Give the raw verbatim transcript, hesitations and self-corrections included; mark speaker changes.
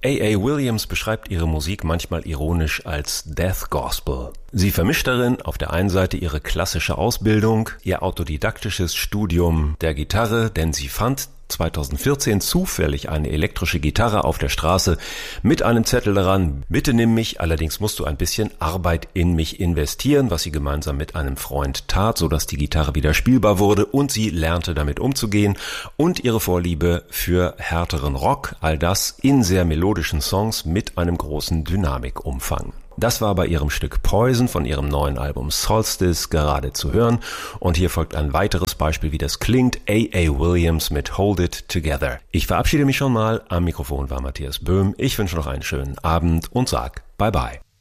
Speaker 1: A A. Williams beschreibt ihre Musik manchmal ironisch als Death Gospel. Sie vermischt darin auf der einen Seite ihre klassische Ausbildung, ihr autodidaktisches Studium der Gitarre, denn sie fand zweitausendvierzehn zufällig eine elektrische Gitarre auf der Straße mit einem Zettel daran: Bitte nimm mich, allerdings musst du ein bisschen Arbeit in mich investieren, was sie gemeinsam mit einem Freund tat, sodass die Gitarre wieder spielbar wurde und sie lernte damit umzugehen, und ihre Vorliebe für härteren Rock, all das in sehr melodischen Songs mit einem großen Dynamikumfang. Das war bei ihrem Stück Poison von ihrem neuen Album Solstice gerade zu hören, und hier folgt ein weiteres Beispiel, wie das klingt: A A. Williams mit Hold It Together. Ich verabschiede mich schon mal, am Mikrofon war Matthias Böhm, ich wünsche noch einen schönen Abend und sag Bye Bye.